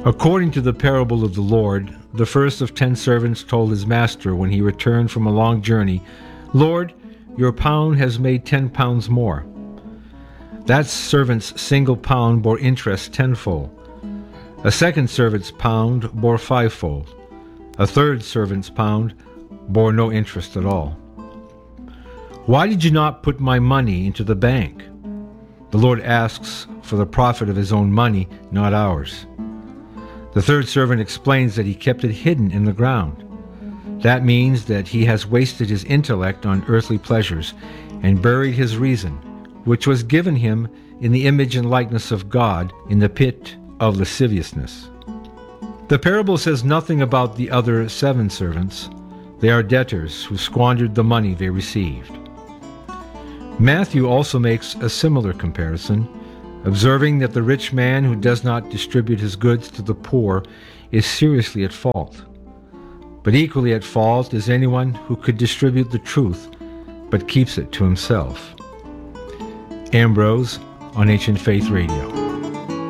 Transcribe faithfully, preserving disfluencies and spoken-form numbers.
According to the parable of the Lord, the first of ten servants told his master when he returned from a long journey, "Lord, your pound has made ten pounds more." That servant's single pound bore interest tenfold. A second servant's pound bore fivefold. A third servant's pound bore no interest at all. "Why did you not put my money into the bank?" The Lord asks for the profit of his own money, not ours. The third servant explains that he kept it hidden in the ground. That means that he has wasted his intellect on earthly pleasures and buried his reason, which was given him in the image and likeness of God, in the pit of lasciviousness. The parable says nothing about the other seven servants. They are debtors who squandered the money they received. Matthew also makes a similar comparison, observing that the rich man who does not distribute his goods to the poor is seriously at fault. But equally at fault is anyone who could distribute the truth but keeps it to himself. Ambrose on Ancient Faith Radio.